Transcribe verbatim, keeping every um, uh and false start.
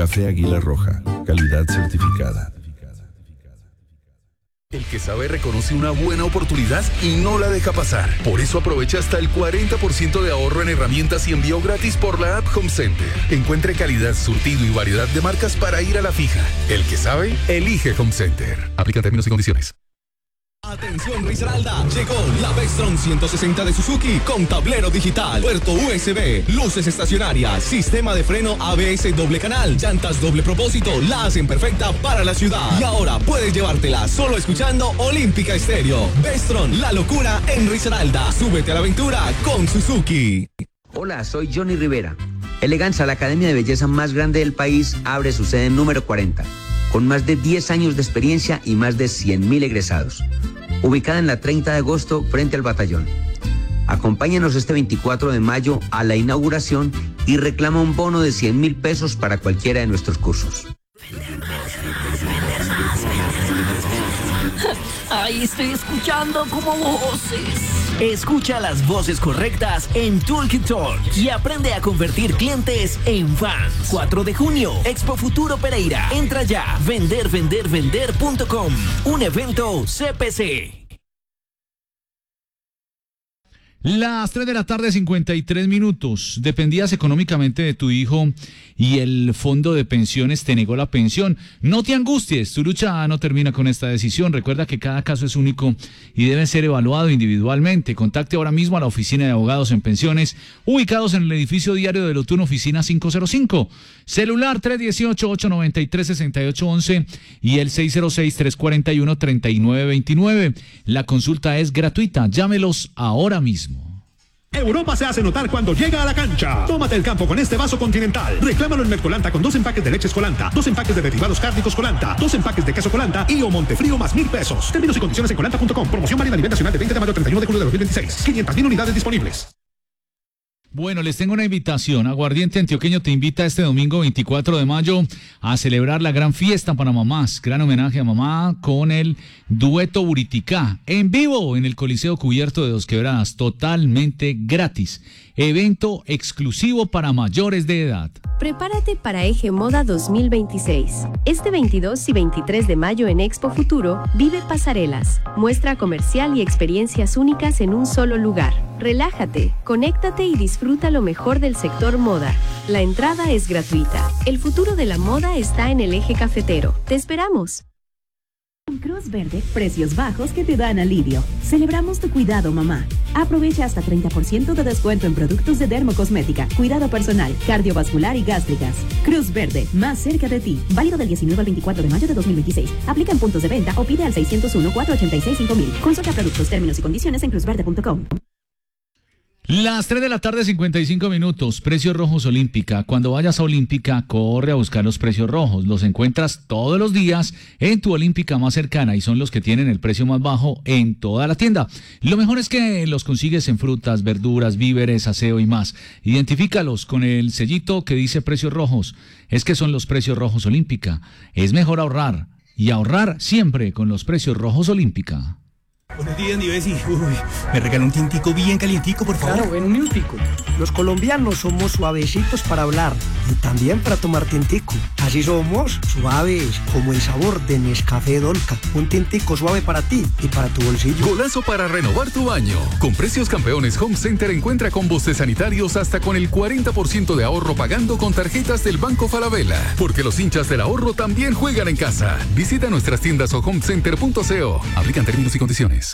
Café Águila Roja, calidad certificada. El que sabe reconoce una buena oportunidad y no la deja pasar. Por eso aprovecha hasta el cuarenta por ciento de ahorro en herramientas y envío gratis por la app Home Center. Encuentre calidad, surtido y variedad de marcas para ir a la fija. El que sabe, elige Home Center. Aplica términos y condiciones. Atención Risaralda, llegó la Vestron ciento sesenta de Suzuki con tablero digital, puerto U S B, luces estacionarias, sistema de freno A B S doble canal, llantas doble propósito, la hacen perfecta para la ciudad. Y ahora puedes llevártela solo escuchando Olímpica Estéreo. Vestron, la locura en Risaralda. Súbete a la aventura con Suzuki. Hola, soy Johnny Rivera. Eleganza, la academia de belleza más grande del país, abre su sede número cuarenta, con más de diez años de experiencia y más de cien mil egresados. Ubicada en la treinta de agosto frente al batallón. Acompáñanos este veinticuatro de mayo a la inauguración y reclama un bono de cien mil pesos para cualquiera de nuestros cursos. Ay, estoy escuchando como voces. Escucha las voces correctas en Talk and Talk y aprende a convertir clientes en fans. cuatro de junio, Expo Futuro Pereira. Entra ya, vender vender vender punto com. Un evento C P C. Las tres de la tarde, cincuenta y tres minutos. Dependías económicamente de tu hijo y el fondo de pensiones te negó la pensión. No te angusties, tu lucha no termina con esta decisión. Recuerda que cada caso es único y debe ser evaluado individualmente. Contacte ahora mismo a la oficina de abogados en pensiones, ubicados en el edificio Diario de Lotún, oficina quinientos cinco. Celular tres uno ocho, ocho nueve tres, seis ocho uno uno y el seis cero seis, tres cuatro uno, tres nueve dos nueve. La consulta es gratuita. Llámelos ahora mismo. Europa se hace notar cuando llega a la cancha. Tómate el campo con este vaso Continental. Reclámalo en Mercolanta con dos empaques de leches Colanta, dos empaques de derivados cárnicos Colanta, dos empaques de queso Colanta y o Montefrío más mil pesos. Términos y condiciones en colanta punto com. Promoción válida a nivel nacional de veinte de mayo a treinta y uno de julio de dos mil veintiséis. quinientas mil unidades disponibles. Bueno, les tengo una invitación. Aguardiente Antioqueño te invita este domingo veinticuatro de mayo a celebrar la gran fiesta para mamás. Gran homenaje a mamá con el dueto Buriticá en vivo en el Coliseo Cubierto de Dos Quebradas, totalmente gratis. Evento exclusivo para mayores de edad. Prepárate para Eje Moda dos mil veintiséis. Este veintidós y veintitrés de mayo en Expo Futuro, vive pasarelas, muestra comercial y experiencias únicas en un solo lugar. Relájate, conéctate y disfruta lo mejor del sector moda. La entrada es gratuita. El futuro de la moda está en el eje cafetero. Te esperamos. En Cruz Verde, precios bajos que te dan alivio. Celebramos tu cuidado, mamá. Aprovecha hasta treinta por ciento de descuento en productos de dermocosmética, cuidado personal, cardiovascular y gástricas. Cruz Verde, más cerca de ti. Válido del diecinueve al veinticuatro de mayo de dos mil veintiséis. Aplica en puntos de venta o pide al seiscientos uno, cuatrocientos ochenta y seis, cinco mil. Consulta productos, términos y condiciones en cruz verde punto com. Las tres de la tarde, cincuenta y cinco minutos. Precios Rojos Olímpica. Cuando vayas a Olímpica, corre a buscar los precios rojos. Los encuentras todos los días en tu Olímpica más cercana y son los que tienen el precio más bajo en toda la tienda. Lo mejor es que los consigues en frutas, verduras, víveres, aseo y más. Identifícalos con el sellito que dice Precios Rojos. Es que son los Precios Rojos Olímpica. Es mejor ahorrar y ahorrar siempre con los Precios Rojos Olímpica. Buenos días, mi Bessie. Uy, me regaló un tintico bien calientico, por favor. Claro, en un minutico. Los colombianos somos suavecitos para hablar y también para tomar tintico. Así somos suaves, como el sabor de Nescafé Dolca. Un tintico suave para ti y para tu bolsillo. Golazo para renovar tu baño. Con precios campeones, Home Center encuentra combos de sanitarios hasta con el cuarenta por ciento de ahorro pagando con tarjetas del Banco Falabella. Porque los hinchas del ahorro también juegan en casa. Visita nuestras tiendas o homecenter punto co. Aplican términos y condiciones.